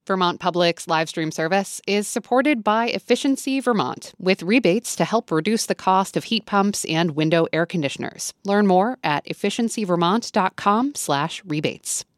Vermont Public's live stream service is supported by Efficiency Vermont, with rebates to help reduce the cost of heat pumps and window air conditioners. Learn more at efficiencyvermont.com/rebates.